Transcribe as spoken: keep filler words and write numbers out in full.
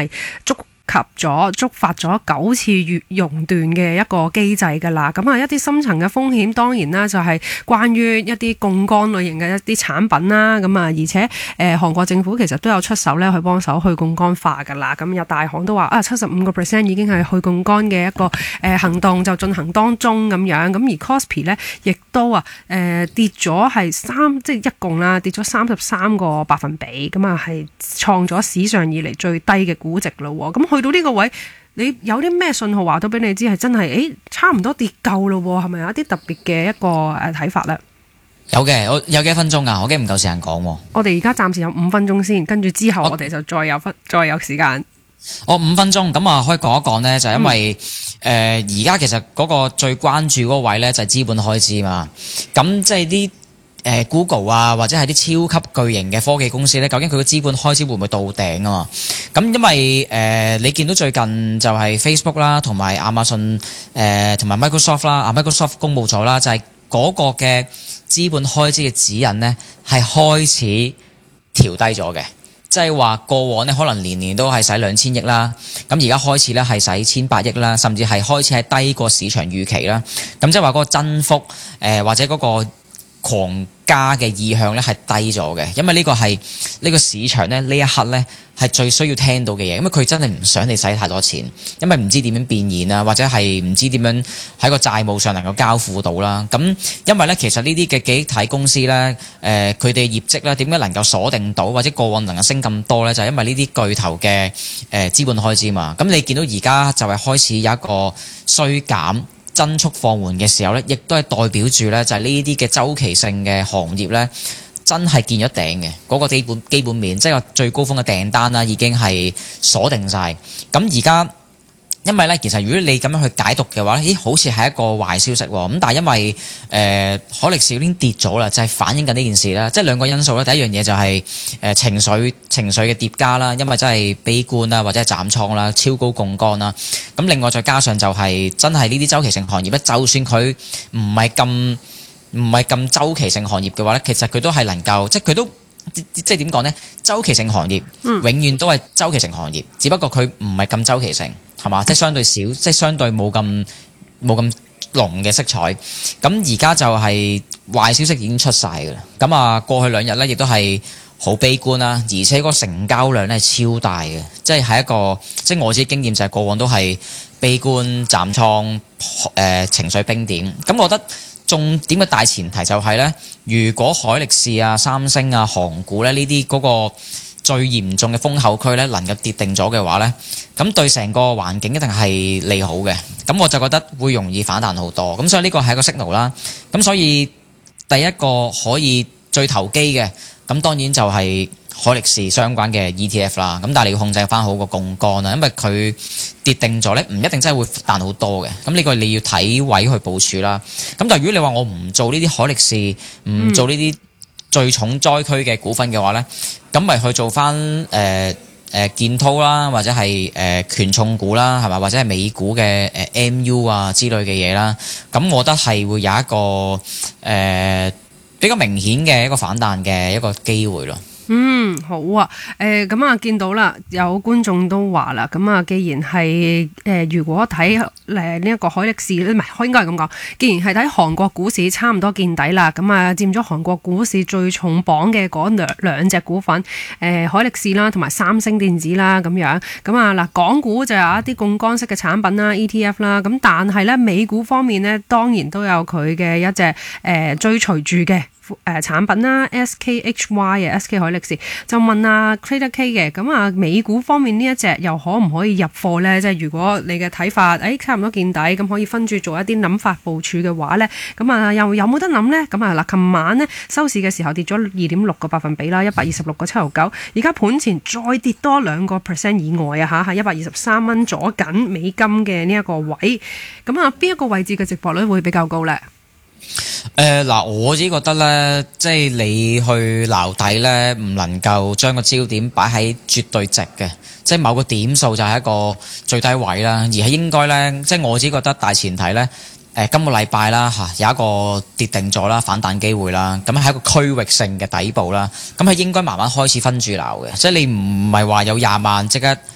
係觸及咗觸發咗九次月熔斷嘅一個機制㗎啦，咁啊一啲深層嘅風險當然啦，就係關於一啲槓桿類型嘅一啲產品啦，咁啊而且誒、呃、韓國政府其實都有出手咧去幫手去槓桿化㗎啦，咁有大行都話啊七十五個 percent 已經係去槓桿嘅一個誒、呃、行動就進行當中咁樣，咁而 Kospi 咧亦都啊誒、呃、跌咗係三即係一共啦跌咗三十三個百分比，咁啊係創咗史上以嚟最低嘅估值咯喎，咁去到呢個位，你有啲咩信號話到俾你知係真係，誒差唔多跌夠咯喎，係咪有一啲特別嘅一個誒睇法咧？ 有嘅，我有幾分鐘啊？我驚唔夠時間講喎。 我哋而家暫時有五分鐘先，跟住之後我哋就再有分再有時間。 我五分鐘咁啊，可以講一講咧，就係、因為誒而家其實嗰個最關注嗰個位咧就係資本開支嘛，咁即係啲。誒 Google 啊，或者係啲超級巨型嘅科技公司咧，究竟佢嘅資本開支會唔會到頂啊嘛？咁因為誒、呃、你見到最近就係 Facebook 啦，同埋亞馬遜誒同埋 Microsoft 啦，啊 Microsoft 公佈咗啦，就係、是、嗰個嘅資本開支嘅指引咧係開始調低咗嘅，即係話過往咧可能年年都係使兩千億啦，咁而家開始咧係使千八億啦，甚至係開始係低過市場預期啦。咁即係話嗰個增幅誒、呃、或者嗰、那個。狂加嘅意向咧係低咗嘅，因為呢個係呢個市場咧呢一刻咧係最需要聽到嘅嘢，因為佢真係唔想你使太多錢，因為唔知點樣變現啊，或者係唔知點樣喺個債務上能夠交付到啦。咁因為咧其實呢啲嘅記憶體公司咧，誒佢哋業績咧點解能夠鎖定到，或者過往能夠升咁多咧，就係、是、因為呢啲巨頭嘅誒資本開支嘛。咁你見到而家就係開始有一個衰減。增速放緩嘅時候咧，亦都係代表住咧，就係呢啲嘅周期性嘅行業咧，真係見咗頂嘅嗰個基本基本面，即係個最高峰嘅訂單啦，已經係鎖定晒。咁而家因為咧，其實如果你咁樣去解讀嘅話咧，咦，好似係一個壞消息喎。咁但係因為誒、呃、海力士已經跌咗啦，就係、是、反映緊呢件事啦。即係兩個因素啦。第一樣嘢就係、是、誒、呃、情緒情緒嘅疊加啦，因為真係悲觀啦，或者係斬倉啦，超高槓桿啦。咁另外再加上就係、是、真係呢啲周期性行業咧，就算佢唔係咁唔係咁周期性行業嘅話咧，其實佢都係能夠，即係佢都即係點講咧？周期性行業永遠都係周期性行業，只不過佢唔係咁周期性。係嘛？即係相對少，即係相對冇咁冇咁濃嘅色彩。咁而家就係壞消息已經出晒㗎啦。咁啊，過去兩日咧，亦都係好悲觀啦，而且個成交量咧係超大嘅。即係係一個，即係我自己經驗就係過往都係悲觀斬倉，誒、呃、情緒冰點。咁我覺得重點嘅大前提就係咧，如果海力士啊、三星啊、航股咧呢啲嗰個最嚴重嘅風口區咧，能夠跌定咗嘅話咧，咁對成個環境一定係利好嘅。咁我就覺得會容易反彈好多。咁所以呢個係一個 signal 啦。咁所以第一個可以最投機嘅，咁當然就係海力士相關嘅 E T F 啦。咁但係你要控制翻好個槓桿啦，因為佢跌定咗咧，唔一定真係會彈好多嘅。咁呢個你要睇位去部署啦。咁但係如果你話我唔做呢啲海力士，唔做呢啲最重災區嘅股份嘅話咧，咁咪去做翻誒誒建滔啦，或者係誒、呃、權重股啦，係嘛？或者係美股嘅誒、呃、M U 啊之類嘅嘢啦。咁我覺得係會有一個誒、呃、比較明顯嘅一個反彈嘅一個機會咯。 嗯，好啊，誒咁啊，見到啦，有觀眾都話啦，咁啊，既然係誒、呃，如果睇誒呢一個海力士，唔係，應該係咁講，既然係睇韓國股市差唔多見底啦，咁啊，佔咗韓國股市最重磅嘅嗰兩兩隻股份，誒、呃、海力士啦，同埋三星電子啦，咁樣，咁啊嗱，港股就有一啲槓桿式嘅產品啦 ，E T F 啦，咁但係咧美股方面咧，當然都有佢嘅一隻誒、呃、追隨住嘅。誒、呃、產品啦 ，S K H Y 嘅 S K 海力士就問啊 Trader K 嘅，咁啊美股方面呢一隻又可唔可以入貨咧？即係如果你嘅睇法，誒、哎、差唔多見底，咁可以分住做一啲諗法部署嘅話咧，咁啊又有冇得諗咧？咁啊嗱，琴晚咧收市嘅時候跌咗二點六個百分比啦，一百二十六個七毫九，而家盤前再跌多兩個 percent 以外啊嚇，係一百二十三蚊左緊美金嘅呢一個位，咁啊邊一個位置嘅值博率會比較高咧？ 誒嗱、呃，我自己覺得咧，即係你去撈底咧，唔能夠將個焦點擺喺絕對值嘅，即係某個點數就係一個最低位啦，而係應該咧，即係我自己覺得大前提咧，誒、呃、今個禮拜啦嚇有一個跌定咗啦，反彈機會啦，咁係一個區域性嘅底部啦，咁係應該慢慢開始分住撈嘅，即係你唔係話有廿萬即刻